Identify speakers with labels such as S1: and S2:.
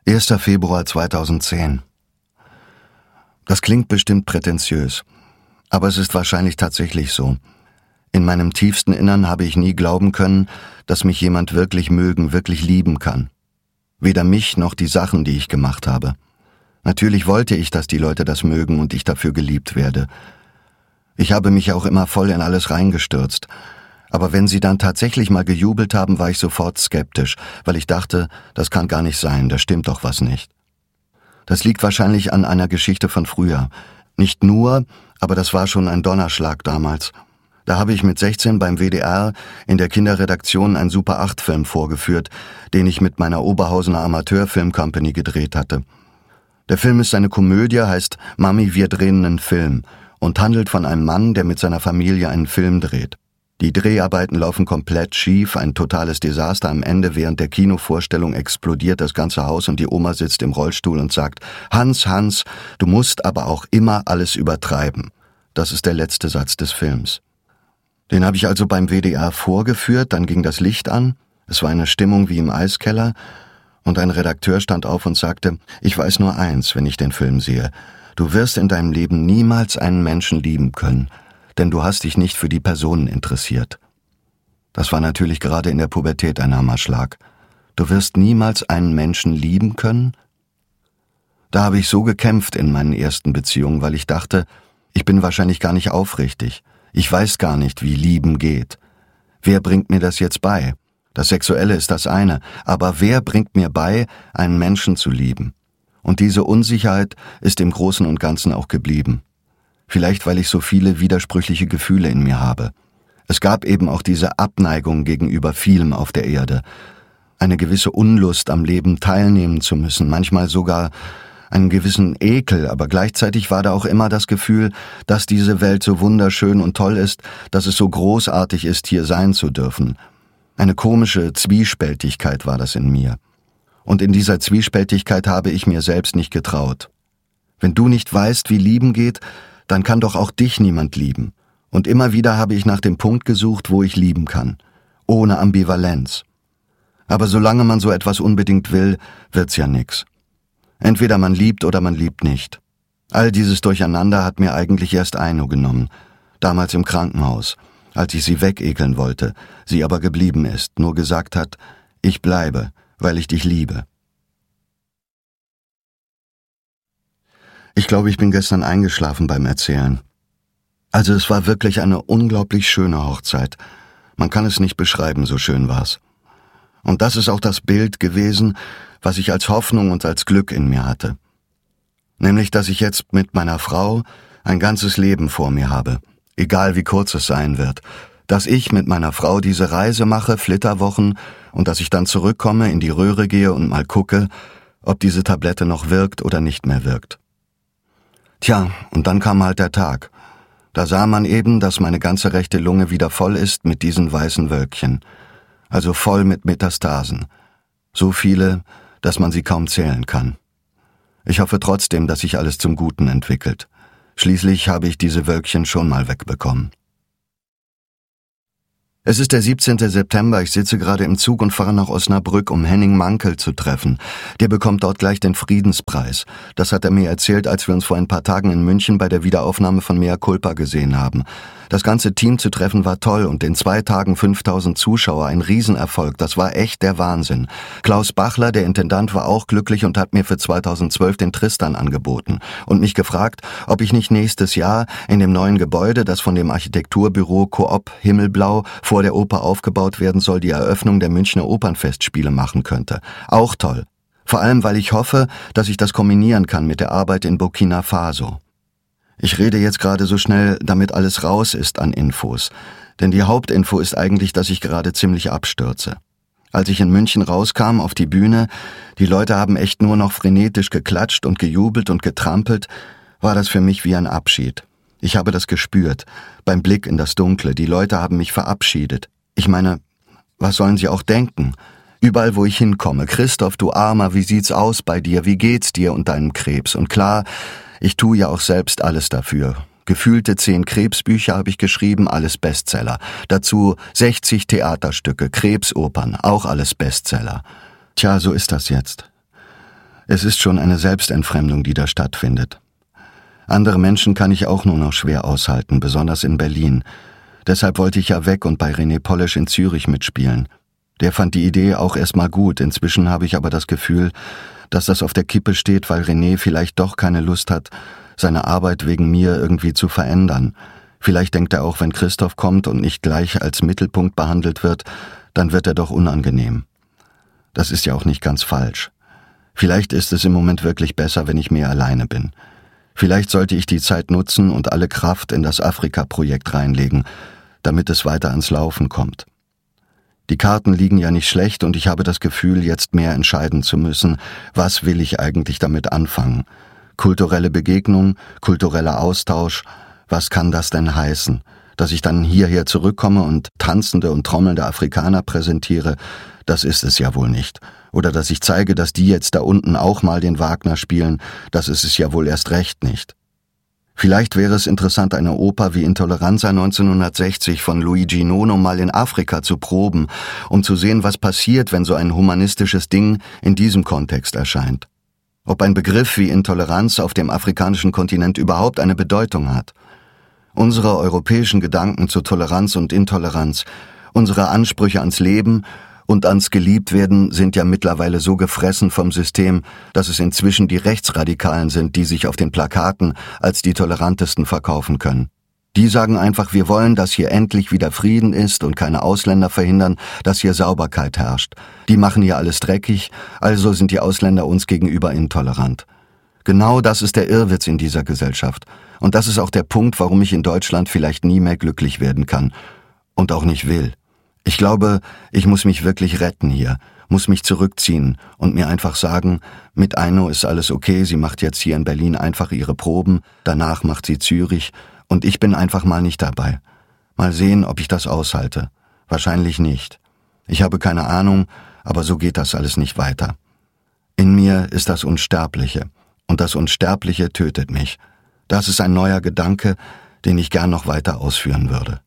S1: 1. Februar 2010. Das klingt bestimmt prätentiös, aber es ist wahrscheinlich tatsächlich so. In meinem tiefsten Innern habe ich nie glauben können, dass mich jemand wirklich mögen, wirklich lieben kann. Weder mich noch die Sachen, die ich gemacht habe. Natürlich wollte ich, dass die Leute das mögen und ich dafür geliebt werde. Ich habe mich auch immer voll in alles reingestürzt. Aber wenn sie dann tatsächlich mal gejubelt haben, war ich sofort skeptisch, weil ich dachte, das kann gar nicht sein, da stimmt doch was nicht. Das liegt wahrscheinlich an einer Geschichte von früher. Nicht nur, aber das war schon ein Donnerschlag damals. Da habe ich mit 16 beim WDR in der Kinderredaktion einen Super-8-Film vorgeführt, den ich mit meiner Oberhausener Amateurfilm-Company gedreht hatte. Der Film ist eine Komödie, heißt »Mami, wir drehen einen Film« und handelt von einem Mann, der mit seiner Familie einen Film dreht. Die Dreharbeiten laufen komplett schief, ein totales Desaster. Am Ende während der Kinovorstellung explodiert das ganze Haus und die Oma sitzt im Rollstuhl und sagt, Hans, du musst aber auch immer alles übertreiben. Das ist der letzte Satz des Films. Den habe ich also beim WDR vorgeführt, dann ging das Licht an, es war eine Stimmung wie im Eiskeller und ein Redakteur stand auf und sagte, ich weiß nur eins, wenn ich den Film sehe, du wirst in deinem Leben niemals einen Menschen lieben können, denn du hast dich nicht für die Personen interessiert. Das war natürlich gerade in der Pubertät ein Hammerschlag. Du wirst niemals einen Menschen lieben können? Da habe ich so gekämpft in meinen ersten Beziehungen, weil ich dachte, ich bin wahrscheinlich gar nicht aufrichtig. Ich weiß gar nicht, wie Lieben geht. Wer bringt mir das jetzt bei? Das Sexuelle ist das eine, aber wer bringt mir bei, einen Menschen zu lieben? Und diese Unsicherheit ist im Großen und Ganzen auch geblieben. Vielleicht, weil ich so viele widersprüchliche Gefühle in mir habe. Es gab eben auch diese Abneigung gegenüber vielem auf der Erde. Eine gewisse Unlust am Leben teilnehmen zu müssen, manchmal sogar einen gewissen Ekel, aber gleichzeitig war da auch immer das Gefühl, dass diese Welt so wunderschön und toll ist, dass es so großartig ist, hier sein zu dürfen. Eine komische Zwiespältigkeit war das in mir. Und in dieser Zwiespältigkeit habe ich mir selbst nicht getraut. Wenn du nicht weißt, wie Lieben geht, dann kann doch auch dich niemand lieben. Und immer wieder habe ich nach dem Punkt gesucht, wo ich lieben kann. Ohne Ambivalenz. Aber solange man so etwas unbedingt will, wird's ja nix. Entweder man liebt oder man liebt nicht. All dieses Durcheinander hat mir eigentlich erst Aino genommen. Damals im Krankenhaus, als ich sie wegekeln wollte, sie aber geblieben ist, nur gesagt hat, ich bleibe, weil ich dich liebe. Ich glaube, ich bin gestern eingeschlafen beim Erzählen. Also es war wirklich eine unglaublich schöne Hochzeit. Man kann es nicht beschreiben, so schön war's. Und das ist auch das Bild gewesen, was ich als Hoffnung und als Glück in mir hatte. Nämlich, dass ich jetzt mit meiner Frau ein ganzes Leben vor mir habe, egal wie kurz es sein wird. Dass ich mit meiner Frau diese Reise mache, Flitterwochen, und dass ich dann zurückkomme, in die Röhre gehe und mal gucke, ob diese Tablette noch wirkt oder nicht mehr wirkt. Tja, und dann kam halt der Tag. Da sah man eben, dass meine ganze rechte Lunge wieder voll ist mit diesen weißen Wölkchen. Also voll mit Metastasen. So viele, dass man sie kaum zählen kann. Ich hoffe trotzdem, dass sich alles zum Guten entwickelt. Schließlich habe ich diese Wölkchen schon mal wegbekommen. Es ist der 17. September, ich sitze gerade im Zug und fahre nach Osnabrück, um Henning Mankell zu treffen. Der bekommt dort gleich den Friedenspreis. Das hat er mir erzählt, als wir uns vor ein paar Tagen in München bei der Wiederaufnahme von Mea Culpa gesehen haben. Das ganze Team zu treffen war toll und in 2 Tagen 5000 Zuschauer, ein Riesenerfolg, das war echt der Wahnsinn. Klaus Bachler, der Intendant, war auch glücklich und hat mir für 2012 den Tristan angeboten und mich gefragt, ob ich nicht nächstes Jahr in dem neuen Gebäude, das von dem Architekturbüro Coop Himmelblau vor der Oper aufgebaut werden soll, die Eröffnung der Münchner Opernfestspiele machen könnte. Auch toll. Vor allem, weil ich hoffe, dass ich das kombinieren kann mit der Arbeit in Burkina Faso. Ich rede jetzt gerade so schnell, damit alles raus ist an Infos. Denn die Hauptinfo ist eigentlich, dass ich gerade ziemlich abstürze. Als ich in München rauskam auf die Bühne, die Leute haben echt nur noch frenetisch geklatscht und gejubelt und getrampelt, war das für mich wie ein Abschied. Ich habe das gespürt, beim Blick in das Dunkle. Die Leute haben mich verabschiedet. Ich meine, was sollen sie auch denken? Überall, wo ich hinkomme, Christoph, du Armer, wie sieht's aus bei dir? Wie geht's dir und deinem Krebs? Und klar, ich tue ja auch selbst alles dafür. Gefühlte 10 Krebsbücher habe ich geschrieben, alles Bestseller. Dazu 60 Theaterstücke, Krebsopern, auch alles Bestseller. Tja, so ist das jetzt. Es ist schon eine Selbstentfremdung, die da stattfindet. Andere Menschen kann ich auch nur noch schwer aushalten, besonders in Berlin. Deshalb wollte ich ja weg und bei René Polish in Zürich mitspielen. Der fand die Idee auch erstmal gut, inzwischen habe ich aber das Gefühl, dass das auf der Kippe steht, weil René vielleicht doch keine Lust hat, seine Arbeit wegen mir irgendwie zu verändern. Vielleicht denkt er auch, wenn Christoph kommt und nicht gleich als Mittelpunkt behandelt wird, dann wird er doch unangenehm. Das ist ja auch nicht ganz falsch. Vielleicht ist es im Moment wirklich besser, wenn ich mehr alleine bin. Vielleicht sollte ich die Zeit nutzen und alle Kraft in das Afrika-Projekt reinlegen, damit es weiter ans Laufen kommt. Die Karten liegen ja nicht schlecht und ich habe das Gefühl, jetzt mehr entscheiden zu müssen, was will ich eigentlich damit anfangen? Kulturelle Begegnung, kultureller Austausch, was kann das denn heißen? Dass ich dann hierher zurückkomme und tanzende und trommelnde Afrikaner präsentiere, das ist es ja wohl nicht. Oder dass ich zeige, dass die jetzt da unten auch mal den Wagner spielen, das ist es ja wohl erst recht nicht. Vielleicht wäre es interessant, eine Oper wie Intoleranza 1960 von Luigi Nono mal in Afrika zu proben, um zu sehen, was passiert, wenn so ein humanistisches Ding in diesem Kontext erscheint. Ob ein Begriff wie Intoleranz auf dem afrikanischen Kontinent überhaupt eine Bedeutung hat. Unsere europäischen Gedanken zu Toleranz und Intoleranz, unsere Ansprüche ans Leben und ans Geliebtwerden sind ja mittlerweile so gefressen vom System, dass es inzwischen die Rechtsradikalen sind, die sich auf den Plakaten als die tolerantesten verkaufen können. Die sagen einfach, wir wollen, dass hier endlich wieder Frieden ist und keine Ausländer verhindern, dass hier Sauberkeit herrscht. Die machen hier alles dreckig, also sind die Ausländer uns gegenüber intolerant. Genau das ist der Irrwitz in dieser Gesellschaft. Und das ist auch der Punkt, warum ich in Deutschland vielleicht nie mehr glücklich werden kann. Und auch nicht will. Ich glaube, ich muss mich wirklich retten hier, muss mich zurückziehen und mir einfach sagen, mit Aino ist alles okay, sie macht jetzt hier in Berlin einfach ihre Proben, danach macht sie Zürich und ich bin einfach mal nicht dabei. Mal sehen, ob ich das aushalte. Wahrscheinlich nicht. Ich habe keine Ahnung, aber so geht das alles nicht weiter. In mir ist das Unsterbliche und das Unsterbliche tötet mich. Das ist ein neuer Gedanke, den ich gern noch weiter ausführen würde.